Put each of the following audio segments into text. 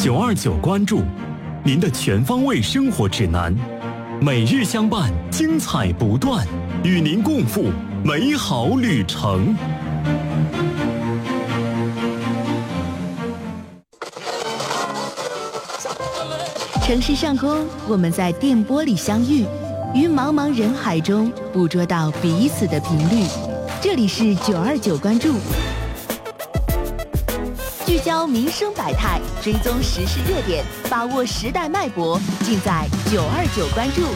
929关注，您的全方位生活指南，每日相伴，精彩不断，与您共赴美好旅程。 城市上空，我们在电波里相遇，于茫茫人海中捕捉到彼此的频率。这里是929关注，聚焦民生百态，追踪时事热点，把握时代脉搏，尽在929关注。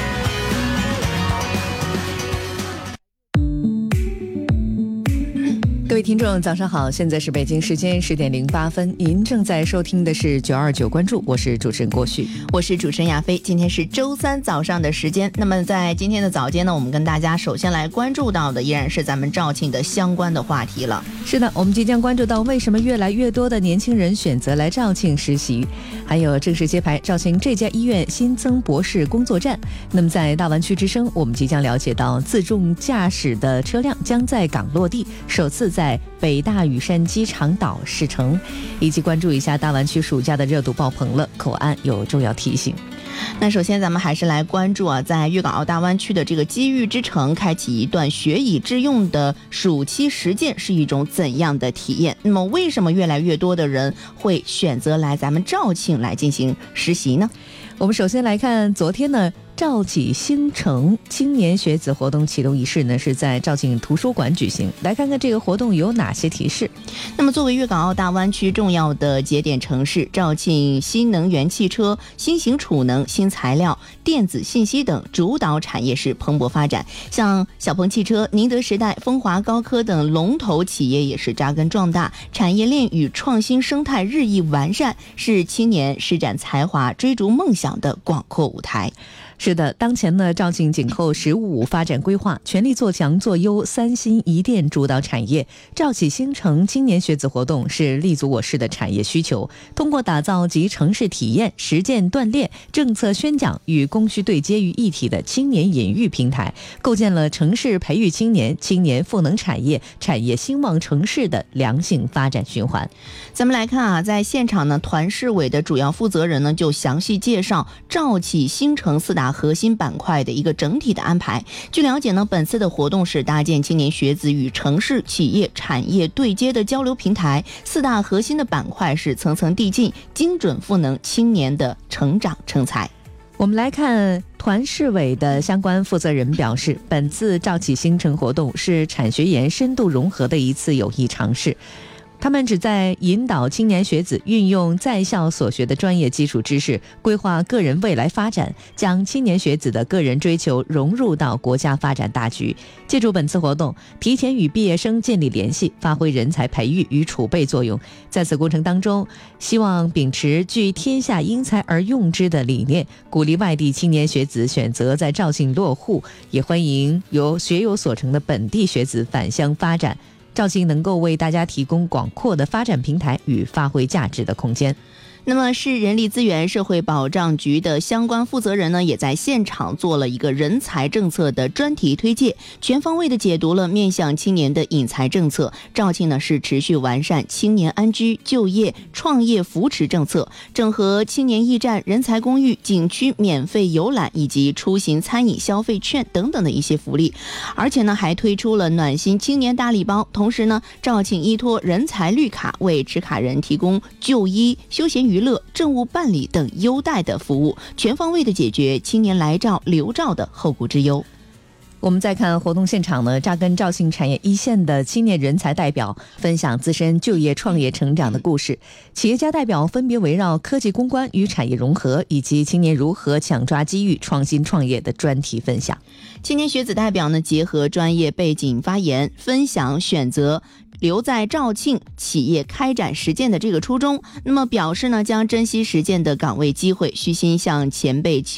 各位听众早上好，现在是北京时间10点08分，您正在收听的是929关注，我是主持人郭旭，我是主持人亚飞。今天是周三早上的时间，那么在今天的早间呢，我们跟大家首先来关注到的依然是咱们肇庆的相关的话题了。是的，我们即将关注到为什么越来越多的年轻人选择来肇庆实习，还有正式揭牌肇庆这家医院新增博士工作站。那么在大湾区之声，我们即将了解到自动驾驶的车辆将在港落地，首次在北大屿山机场岛试乘，以及关注一下大湾区暑假的热度爆棚了，口岸有重要提醒。那首先咱们还是来关注在粤港澳大湾区的这个机遇之城开启一段学以致用的暑期实践是一种怎样的体验。那么为什么越来越多的人会选择来咱们肇庆来进行实习呢？我们首先来看昨天呢，肇启星城青年学子活动启动仪式呢是在肇庆图书馆举行，来看看这个活动有哪些提示。那么作为粤港澳大湾区重要的节点城市，肇庆新能源汽车、新型储能、新材料、电子信息等主导产业是蓬勃发展，像小鹏汽车、宁德时代、风华高科等龙头企业也是扎根壮大，产业链与创新生态日益完善，是青年施展才华、追逐梦想的广阔舞台。是的，当前呢，肇庆紧扣“15+5”发展规划，全力做强做优三新一电主导产业。肇启星城青年学子活动是立足我市的产业需求，通过打造集城市体验、实践锻炼、政策宣讲与供需对接于一体的青年引育平台，构建了城市培育青年、青年赋能产业、产业兴旺城市的良性发展循环。咱们来看在现场呢，团市委的主要负责人呢就详细介绍肇启星城4大核心板块的一个整体的安排。据了解呢，本次的活动是搭建青年学子与城市、企业、产业对接的交流平台，4大核心的板块是层层递进，精准赋能青年的成长成才。我们来看团市委的相关负责人表示，本次肇启星城活动是产学研深度融合的一次有益尝试，他们旨在引导青年学子运用在校所学的专业基础知识，规划个人未来发展，将青年学子的个人追求融入到国家发展大局。借助本次活动，提前与毕业生建立联系，发挥人才培育与储备作用。在此过程当中，希望秉持聚天下英才而用之的理念，鼓励外地青年学子选择在肇庆落户，也欢迎有学有所成的本地学子返乡发展。肇庆能够为大家提供广阔的发展平台与发挥价值的空间。那么市人力资源社会保障局的相关负责人呢，也在现场做了一个人才政策的专题推介，全方位的解读了面向青年的引才政策。肇庆呢是持续完善青年安居、就业、创业扶持政策，整合青年驿站、人才公寓、景区免费游览以及出行餐饮消费券等等的一些福利，而且呢还推出了暖心青年大礼包。同时呢，肇庆依托人才绿卡为持卡人提供就医、休闲娱乐、政务办理等优待的服务，全方位的解决青年来肇留肇的后顾之忧。我们再看活动现场呢，扎根肇庆产业一线的青年人才代表分享自身就业创业成长的故事，企业家代表分别围绕科技攻关与产业融合以及青年如何抢抓机遇创新创业的专题分享。青年学子代表呢，结合专业背景发言，分享选择留在肇庆企业开展实践的这个初衷。那么表示呢，将珍惜实践的岗位机会，虚心向前辈